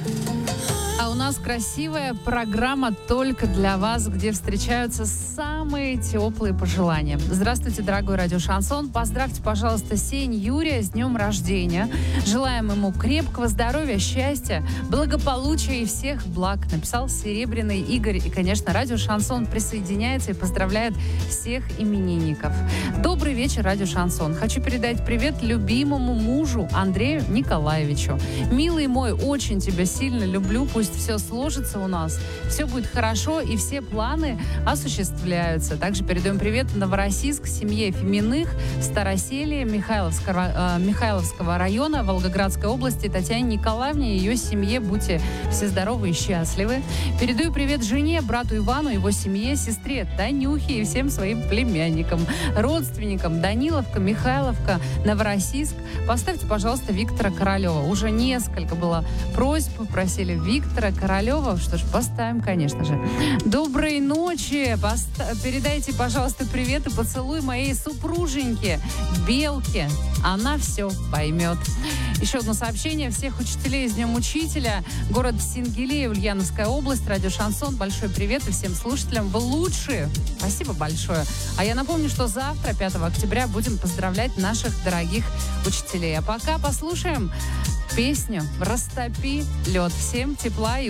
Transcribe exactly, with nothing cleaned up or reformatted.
А у нас красивая программа только для вас, где встречаются самые теплые пожелания. Здравствуйте, дорогой радио Шансон. Поздравьте, пожалуйста, Сень Юрия с днем рождения. Желаем ему крепкого здоровья, счастья, благополучия и всех благ. Написал Серебряный Игорь. И, конечно, радио Шансон присоединяется и поздравляет всех именинников. Добрый вечер, радио Шансон. Хочу передать привет любимому мужу Андрею Николаевичу. Милый мой, очень тебя сильно люблю. Пусть все сложится у нас, все будет хорошо и все планы осуществляются. Также передаем привет Новороссийск, семье Феминых, Староселия, Михайловского, э, Михайловского района, Волгоградской области, Татьяне Николаевне и ее семье. Будьте все здоровы и счастливы. Передаю привет жене, брату Ивану, его семье, сестре Танюхе и всем своим племянникам, родственникам Даниловка, Михайловка, Новороссийск. Поставьте, пожалуйста, Виктора Королева. Уже несколько было просьб, просили Виктора Королева. Что ж, поставим, конечно же. Доброй ночи. Поста- передайте, пожалуйста, привет и поцелуй моей супруженьке Белке. Она все поймет. Еще одно сообщение. Всех учителей с Днем Учителя. Город Сингелея, Ульяновская область. Радио Шансон. Большой привет и всем слушателям. Вы лучшие. Спасибо большое. А я напомню, что завтра, пятого октября, будем поздравлять наших дорогих учителей. А пока послушаем песню «Растопи лед». Всем тепла и